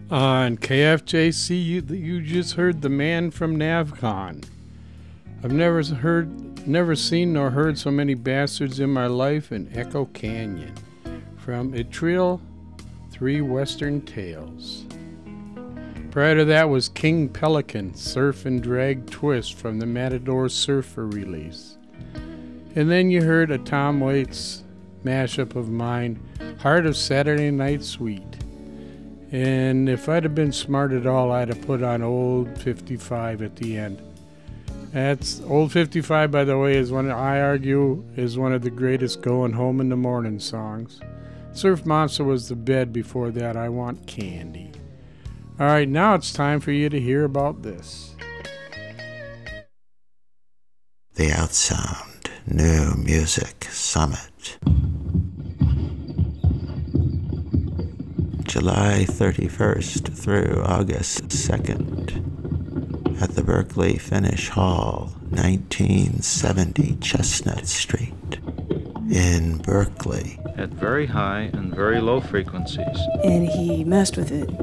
On KFJC, you just heard the man from Navcon. I've never seen nor heard so many bastards in my life in Echo Canyon. From Itrill, 3 Western Tales. Prior to that was King Pelican, Surf and Drag Twist from the Matador Surfer release. And then you heard a Tom Waits mashup of mine, Heart of Saturday Night Sweet. And if I'd have been smart at all, I'd have put on Old 55 at the end. That's Old 55, by the way, is one I argue is one of the greatest going home in the morning songs. Surf Monster was the bed before that. I Want Candy. All right, now it's time for you to hear about this. The Outsound New Music Summit. July 31st through August 2nd at the Berkeley Finish Hall, 1970 Chestnut Street in Berkeley. At very high and very low frequencies. And he messed with it.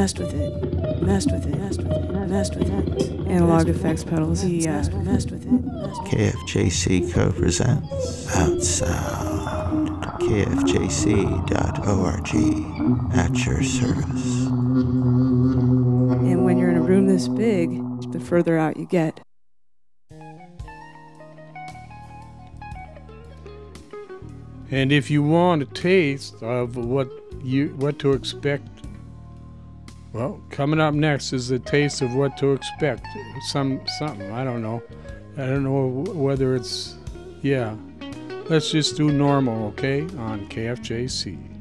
Analog effects pedals. He messed with it. KFJC co-presents Outsound. KFJC.org at your service. And when you're in a room this big, the further out you get. And if you want a taste of what to expect, well, coming up next is a taste of what to expect. Something, I don't know. I don't know whether it's, yeah. Let's just do normal, okay, on KFJC.